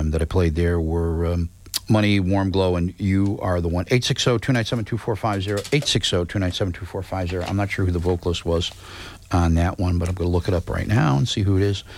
that I played there were Money, Warm Glow, and You Are the One. 860-297-2450. 860-297-2450. I'm not sure who the vocalist was on that one, but I'm going to look it up right now and see who it is.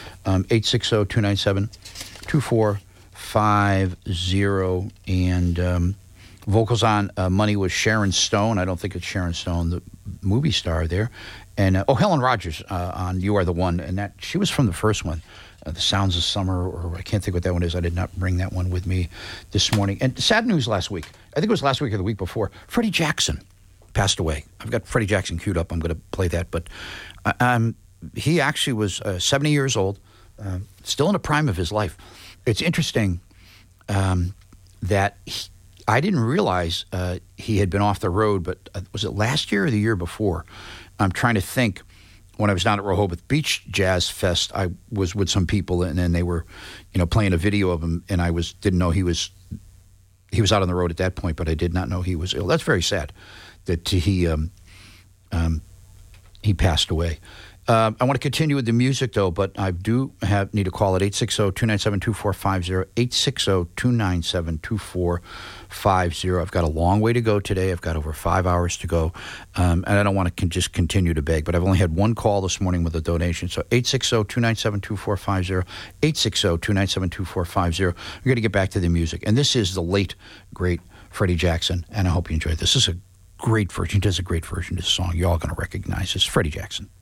860-297-2450. And vocals on Money was Sharon Stone. I don't think it's Sharon Stone, the movie star there. And, Helen Rogers on You Are the One. And that she was from the first one. The Sounds of Summer, or I can't think what that one is. I did not bring that one with me this morning. And sad news last week. I think it was last week or the week before. Freddie Jackson passed away. I've got Freddie Jackson queued up. I'm going to play that. But he actually was 70 years old, still in the prime of his life. It's interesting that I didn't realize he had been off the road, but was it last year or the year before? I'm trying to think. When I was down at Rehoboth Beach Jazz Fest, I was with some people, and then they were, playing a video of him, and I didn't know he was out on the road at that point, but I did not know he was ill. That's very sad that he passed away. I want to continue with the music, though, but I do need to call at 860-297-2450, 860-297-2450. I've got a long way to go today. I've got over 5 hours to go, and I don't want to just continue to beg, but I've only had one call this morning with a donation, so 860-297-2450, 860-297-2450. We're going to get back to the music, and this is the late, great Freddie Jackson, and I hope you enjoyed this. This is a great version. He does a great version of this song. You're all going to recognize this. Freddie Jackson.